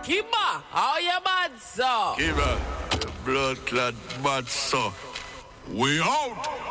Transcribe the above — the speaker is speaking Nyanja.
Kimba, how you bad, sir? Kira, blood clot bad, so we out.